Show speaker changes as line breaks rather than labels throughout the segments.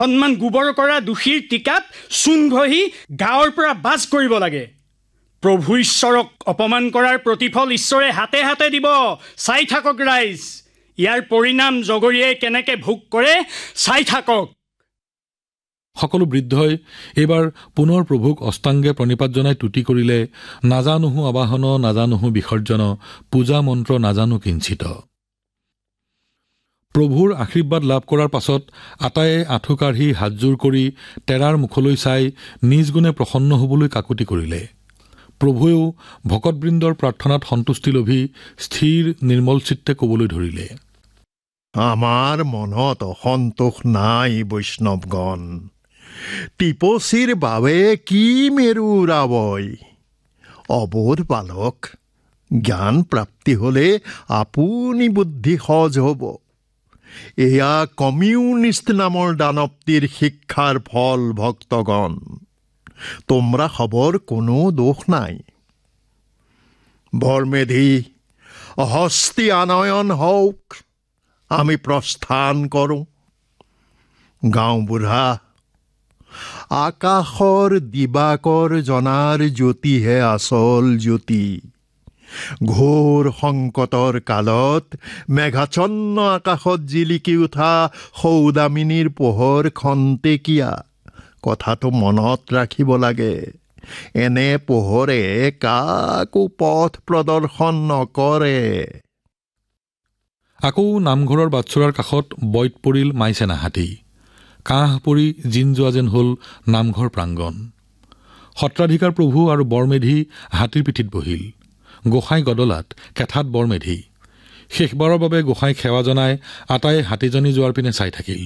সন্মান গোবৰ কৰা দোষীৰ টিকাত চূণ ঘঁহি গাঁৱৰ পৰা বাজ কৰিব লাগে। প্ৰভু ঈশ্বৰক অপমান কৰাৰ প্ৰতিফল ঈশ্বৰে হাতে হাতে দিব। চাই থাকক ৰাইজ, ইয়াৰ পৰিণাম জগৰীয়াই কেনেকে ভোগ কৰে চাই থাকক।
সকলো বৃদ্ধই এইবাৰ পুনৰ প্ৰভুক অষ্টাংগে প্ৰণিপাত জনাই তুতি কৰিলে, নাজানোহো আবাহন নাজানোহো বিসৰ্জন, পূজা মন্ত্ৰ নাজানো কিঞ্চিত। প্ৰভুৰ আশীৰ্বাদ লাভ কৰাৰ পাছত আটায়ে আঁঠু কাঢ়ি হাতযোৰ কৰি তেৰাৰ মুখলৈ চাই নিজ গুণে প্ৰসন্ন হ'বলৈ কাকুতি কৰিলে। প্ৰভুৱেও ভকতবৃন্দৰ প্ৰাৰ্থনাত সন্তুষ্টি লভি স্থিৰ নিৰ্মল চিত্তে ক'বলৈ ধৰিলে,
আমাৰ মনত অসন্তোষ নাই বৈষ্ণৱগণ, টিপচীৰ বাবে কি মেৰু ৰাৱই। অবোধ বালক, জ্ঞান প্ৰাপ্তি হ'লে আপুনি বুদ্ধি সহজ হ'ব। এয়া কমিউনিষ্ট নামৰ দানৱটিৰ শিক্ষাৰ ফল ভক্তগণ, তোমরা খবৰ কোনো দোষ নাই। বৰমেধি হস্তি আনয়ন হওক, আমি প্ৰস্থান কৰোঁ। গাঁওবুঢ়া, আকাশৰ দিবাকৰ জনাৰ জ্যোতিহে আচল জ্যোতি। ঘোৰ সংকটৰ কালত মেঘাচ্ছন্ন আকাশত জিলিকি উঠা সৌদামিনীৰ পোহৰ খন্তেকীয়া, কথাটো মনত ৰাখিব লাগে। এনে পোহৰে কাকো পথ প্ৰদৰ্শন নকৰে।
আকৌ নামঘৰৰ বাটচৰাৰ কাষত বৈত পৰিল মাইচেনা হাতী। কাঁহ পৰি জিন যোৱা যেন হ'ল নামঘৰ প্ৰাংগণ। সত্ৰাধিকাৰ প্ৰভু আৰু বৰমেধি হাতীৰ পিঠিত বহিল। গোসাঁই গদলাত, কেঠাত বৰমেধি। শেষবাৰৰ বাবে গোসাঁইক সেৱা জনাই আটাই হাতীজনী যোৱাৰ পিনে চাই থাকিল।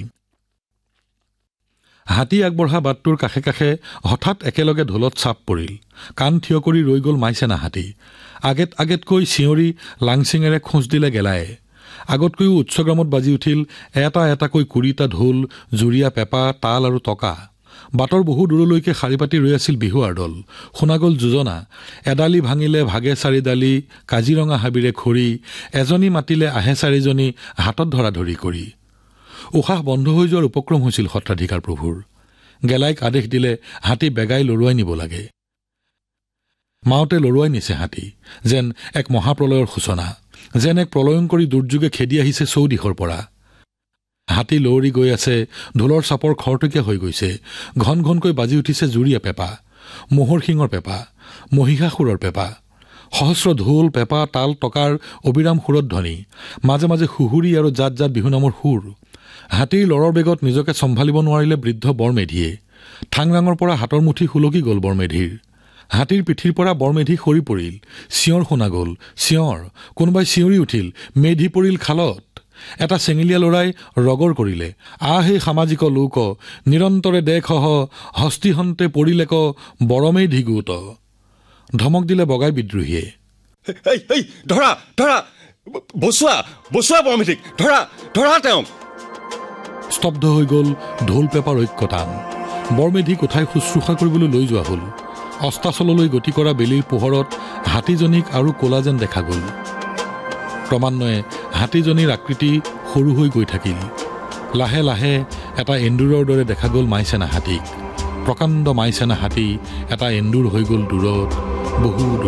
হাতী আগবঢ়া বাটটোৰ কাষে কাষে হঠাৎ একেলগে ঢোলত চাপ পৰিল। কাণ থিয় কৰি ৰৈ গ'ল মাইচেনা হাতী। আগেতকৈ চিঞৰি লাংচিঙেৰে খোজ দিলে গেলায়ে। আগতকৈও উচ্চগ্ৰামত বাজি উঠিল এটা এটাকৈ কুৰিটা ঢোল, জুৰীয়া পেঁপা, তাল আৰু টকা। বাটৰ বহু দূৰলৈকে শাৰী পাতি ৰৈ আছিল বিহুৱাৰ দল। শুনা গ'ল যোজনা, এডালি ভাঙিলে ভাগে চাৰিডালি, কাজিৰঙা হাবিৰে খৰি, এজনী মাতিলে আহে চাৰিজনী, হাতত ধৰাধৰি কৰি। উশাহ বন্ধ হৈ যোৱাৰ উপক্ৰম হৈছিল সত্ৰাধিকাৰ প্ৰভুৰ। গেলাইক আদেশ দিলে হাতী বেগাই লৰুৱাই নিব লাগে। মাওতে লৰুৱাই নিছে হাতী, যেন এক মহাপ্ৰলয়ৰ সূচনা, যেন এক প্ৰলয়ংকৰী দুৰ্যোগে খেদি আহিছে চৌদিশৰ পৰা। হাতী লৌৰি গৈ আছে, ঢোলৰ চাপৰ খৰতকীয়া হৈ গৈছে। ঘন ঘনকৈ বাজি উঠিছে জুৰীয়া পেঁপা, ম'হৰ শিঙৰ পেঁপা, মহিষাসুৰৰ পেঁপা। সহস্ৰ ঢোল, পেঁপা, তাল, টকাৰ অবিৰাম সুৰধ্বনি, মাজে মাজে সুহুৰি আৰু জাত জাত বিহুনামৰ সুৰ। হাতীৰ লৰৰ বেগত নিজকে চম্ভালিব নোৱাৰিলে বৃদ্ধ বৰমেধিয়ে। ঠাংৰাঙৰ পৰা হাতৰ মুঠি সুলকি গ'ল বৰমেধিৰ। হাতীৰ পিঠিৰ পৰা বৰমেধি সৰি পৰিল। চিঞৰ শুনা গ'ল, চিঞৰ। কোনোবাই চিঞৰি উঠিল, মেধি পৰিল খালত। এটা চেঙেলীয়া ল'ৰাই ৰগৰ কৰিলে, আহে সামাজিক লোক, নিৰন্তৰে দেশহ, হস্তিহন্তে পৰিলেক বৰমেধি গোট। ধমক দিলে বগাই বিদ্ৰোহীয়ে,
ধৰা ধৰা, বচোৱা বচোৱা বৰমেধিক, ধৰা ধৰা তেওঁক।
স্তব্ধ হৈ গ'ল ঢোল পেঁপাৰ ঐক্যতান। বৰমেধিক উঠাই শুশ্ৰূষা কৰিবলৈ লৈ যোৱা হ'ল। অস্তাচললৈ গতি কৰা বেলিৰ পোহৰত হাতীজনীক আৰু ক'লা যেন দেখা গ'ল। ক্ৰমান্বয়ে হাতীজনীৰ আকৃতি সৰু হৈ গৈ থাকিল। লাহে লাহে এটা এন্দুৰৰ দৰে দেখা গ'ল মাইচেনা হাতীক। প্ৰকাণ্ড মাইচেনা হাতী এটা এন্দুৰ হৈ গ'ল দূৰত, বহু দূৰত।